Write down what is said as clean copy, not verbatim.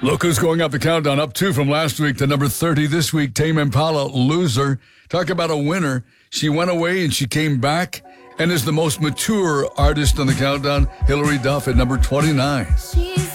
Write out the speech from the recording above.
Look who's going up the countdown, up 2 from last week to number 30 this week. Tame Impala, Loser. Talk about a winner. She went away and she came back and is the most mature artist on the countdown. Hilary Duff at number 29.